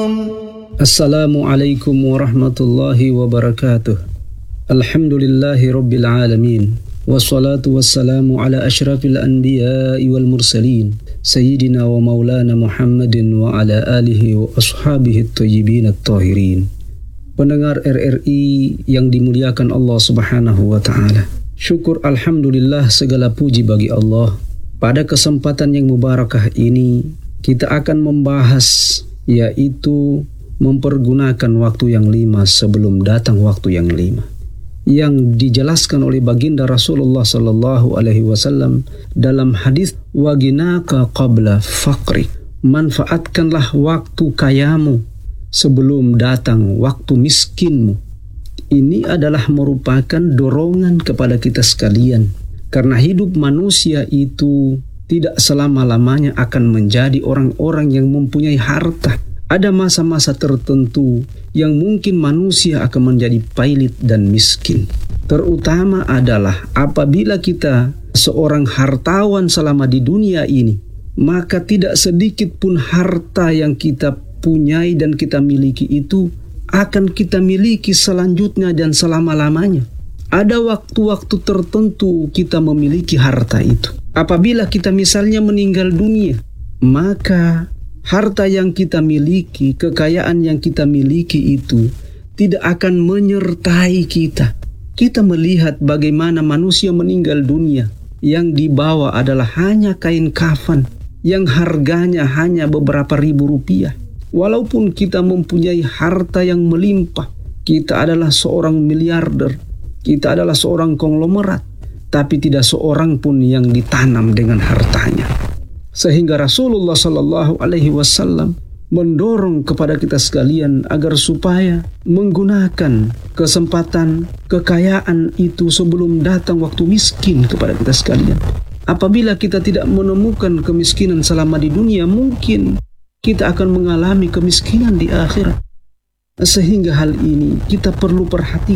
Assalamualaikum warahmatullahi wabarakatuh. Alhamdulillahi rabbil alamin. Wassalatu wassalamu ala ashrafil anbiya'i wal mursalin. Sayyidina wa maulana Muhammadin wa ala alihi wa ashabihi at-tayyibin at-tahirin. Pendengar RRI yang dimuliakan Allah subhanahu wa ta'ala. Syukur alhamdulillah, segala puji bagi Allah. Pada kesempatan yang mubarakah ini kita akan membahas, yaitu mempergunakan waktu yang 5 sebelum datang waktu yang 5, yang dijelaskan oleh baginda Rasulullah sallallahu alaihi wasallam dalam hadis waginaka qabla faqri. Manfaatkanlah waktu kayamu sebelum datang waktu miskinmu. Ini adalah merupakan dorongan kepada kita sekalian, karena hidup manusia itu tidak selama-lamanya akan menjadi orang-orang yang mempunyai harta. Ada masa-masa tertentu yang mungkin manusia akan menjadi pailit dan miskin. Terutama adalah apabila kita seorang hartawan selama di dunia ini, maka tidak sedikit pun harta yang kita punyai dan kita miliki itu akan kita miliki selanjutnya dan selama-lamanya. Ada waktu-waktu tertentu kita memiliki harta itu. Apabila kita misalnya meninggal dunia, maka harta yang kita miliki, kekayaan yang kita miliki itu tidak akan menyertai kita. Kita melihat bagaimana manusia meninggal dunia, yang dibawa adalah hanya kain kafan yang harganya hanya beberapa ribu rupiah. Walaupun kita mempunyai harta yang melimpah, kita adalah seorang miliarder, kita adalah seorang konglomerat, tapi tidak seorang pun yang ditanam dengan hartanya. Sehingga Rasulullah sallallahu alaihi wasallam mendorong kepada kita sekalian agar supaya menggunakan kesempatan kekayaan itu sebelum datang waktu miskin kepada kita sekalian. Apabila kita tidak menemukan kemiskinan selama di dunia, mungkin kita akan mengalami kemiskinan di akhirat. Sehingga hal ini kita perlu perhatikan.